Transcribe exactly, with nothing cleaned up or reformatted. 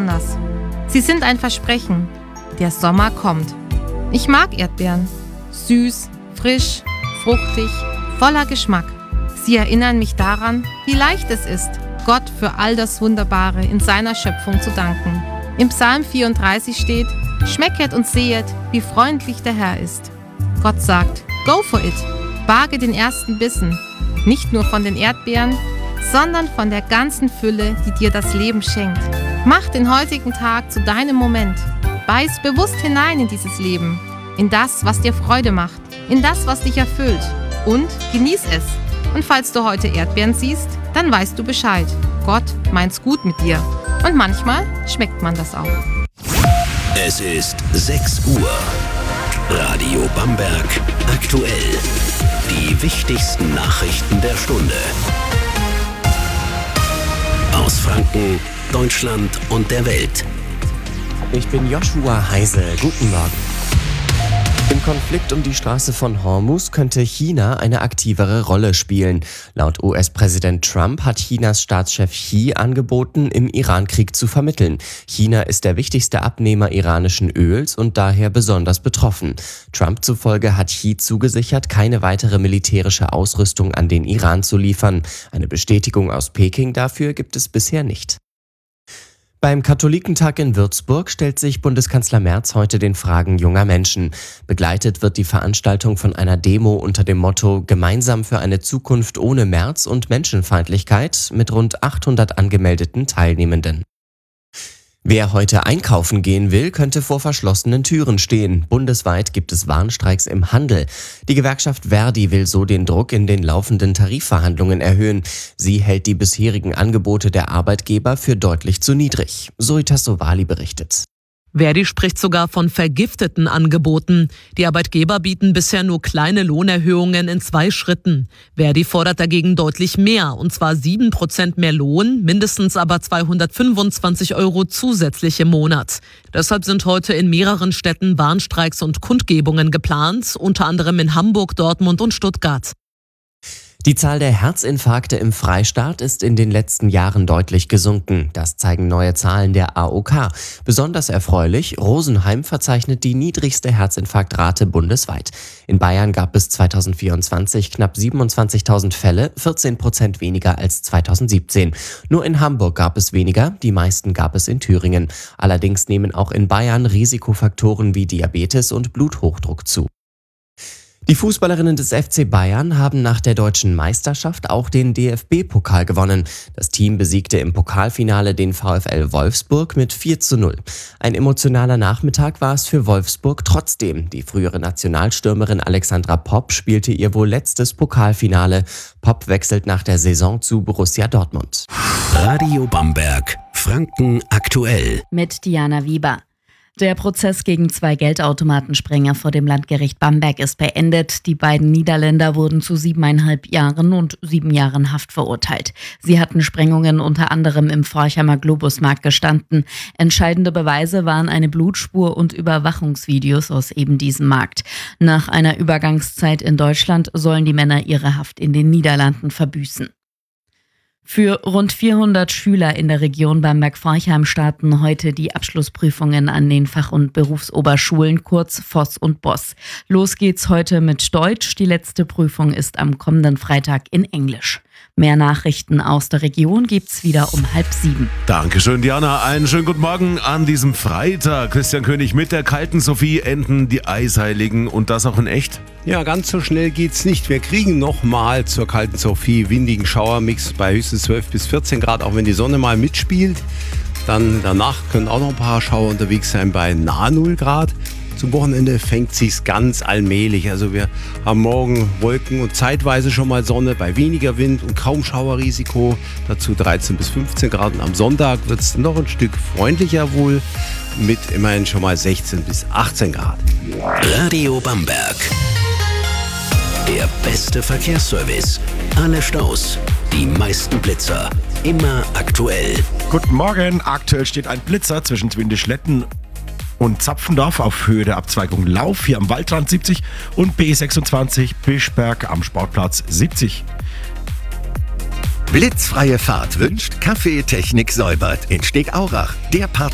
besonders. Sie sind ein Versprechen. Der Sommer kommt. Ich mag Erdbeeren. Süß, frisch, fruchtig, voller Geschmack. Sie erinnern mich daran, wie leicht es ist, Gott für all das Wunderbare in seiner Schöpfung zu danken. Im Psalm vierunddreißig steht: Schmecket und sehet, wie freundlich der Herr ist. Gott sagt: Go for it. Wage den ersten Bissen. Nicht nur von den Erdbeeren, sondern von der ganzen Fülle, die dir das Leben schenkt. Mach den heutigen Tag zu deinem Moment. Beiß bewusst hinein in dieses Leben, in das, was dir Freude macht, in das, was dich erfüllt. Und genieß es. Und falls du heute Erdbeeren siehst, dann weißt du Bescheid. Gott meint's gut mit dir. Und manchmal schmeckt man das auch. Es ist sechs Uhr. Radio Bamberg aktuell. Die wichtigsten Nachrichten der Stunde. Aus Franken, Deutschland und der Welt. Ich bin Joshua Heise. Guten Morgen. Im Konflikt um die Straße von Hormuz könnte China eine aktivere Rolle spielen. Laut U S-Präsident Trump hat Chinas Staatschef Xi angeboten, im Iran-Krieg zu vermitteln. China ist der wichtigste Abnehmer iranischen Öls und daher besonders betroffen. Trump zufolge hat Xi zugesichert, keine weitere militärische Ausrüstung an den Iran zu liefern. Eine Bestätigung aus Peking dafür gibt es bisher nicht. Beim Katholikentag in Würzburg stellt sich Bundeskanzler Merz heute den Fragen junger Menschen. Begleitet wird die Veranstaltung von einer Demo unter dem Motto Gemeinsam für eine Zukunft ohne Merz und Menschenfeindlichkeit mit rund achthundert angemeldeten Teilnehmenden. Wer heute einkaufen gehen will, könnte vor verschlossenen Türen stehen. Bundesweit gibt es Warnstreiks im Handel. Die Gewerkschaft Verdi will so den Druck in den laufenden Tarifverhandlungen erhöhen. Sie hält die bisherigen Angebote der Arbeitgeber für deutlich zu niedrig. Zoita Sovali berichtet. Verdi spricht sogar von vergifteten Angeboten. Die Arbeitgeber bieten bisher nur kleine Lohnerhöhungen in zwei Schritten. Verdi fordert dagegen deutlich mehr, und zwar sieben Prozent mehr Lohn, mindestens aber zweihundertfünfundzwanzig Euro zusätzlich im Monat. Deshalb sind heute in mehreren Städten Warnstreiks und Kundgebungen geplant, unter anderem in Hamburg, Dortmund und Stuttgart. Die Zahl der Herzinfarkte im Freistaat ist in den letzten Jahren deutlich gesunken. Das zeigen neue Zahlen der A O K. Besonders erfreulich, Rosenheim verzeichnet die niedrigste Herzinfarktrate bundesweit. In Bayern gab es zweitausendvierundzwanzig knapp siebenundzwanzigtausend Fälle, vierzehn Prozent weniger als zweitausendsiebzehn. Nur in Hamburg gab es weniger, die meisten gab es in Thüringen. Allerdings nehmen auch in Bayern Risikofaktoren wie Diabetes und Bluthochdruck zu. Die Fußballerinnen des F C Bayern haben nach der deutschen Meisterschaft auch den D F B-Pokal gewonnen. Das Team besiegte im Pokalfinale den VfL Wolfsburg mit vier zu null. Ein emotionaler Nachmittag war es für Wolfsburg trotzdem. Die frühere Nationalstürmerin Alexandra Popp spielte ihr wohl letztes Pokalfinale. Popp wechselt nach der Saison zu Borussia Dortmund. Radio Bamberg, Franken aktuell. Mit Diana Wieber. Der Prozess gegen zwei Geldautomatensprenger vor dem Landgericht Bamberg ist beendet. Die beiden Niederländer wurden zu siebeneinhalb Jahren und sieben Jahren Haft verurteilt. Sie hatten Sprengungen unter anderem im Forchheimer Globusmarkt gestanden. Entscheidende Beweise waren eine Blutspur und Überwachungsvideos aus eben diesem Markt. Nach einer Übergangszeit in Deutschland sollen die Männer ihre Haft in den Niederlanden verbüßen. Für rund vierhundert Schüler in der Region Bamberg-Forchheim starten heute die Abschlussprüfungen an den Fach- und Berufsoberschulen, kurz Voss und Boss. Los geht's heute mit Deutsch. Die letzte Prüfung ist am kommenden Freitag in Englisch. Mehr Nachrichten aus der Region gibt's wieder um halb sieben. Dankeschön, Diana. Einen schönen guten Morgen an diesem Freitag. Christian König mit der kalten Sophie enden die Eisheiligen und das auch in echt. Ja, ganz so schnell geht's nicht. Wir kriegen nochmal zur kalten Sophie windigen Schauermix bei höchstens zwölf bis vierzehn Grad, auch wenn die Sonne mal mitspielt. Dann danach können auch noch ein paar Schauer unterwegs sein bei nahe null Grad. Zum Wochenende fängt sich's ganz allmählich. Also wir haben morgen Wolken und zeitweise schon mal Sonne bei weniger Wind und kaum Schauerrisiko. Dazu dreizehn bis fünfzehn Grad. Und am Sonntag wird's noch ein Stück freundlicher wohl mit immerhin schon mal sechzehn bis achtzehn Grad. Radio Bamberg. Der beste Verkehrsservice. Alle Staus, die meisten Blitzer. Immer aktuell. Guten Morgen. Aktuell steht ein Blitzer zwischen Windischletten und Zapfendorf auf Höhe der Abzweigung Lauf, hier am Waldrand siebzig und B sechsundzwanzig Bischberg am Sportplatz siebzig. Blitzfreie Fahrt wünscht Café Technik Säubert in Stegaurach. Der Partner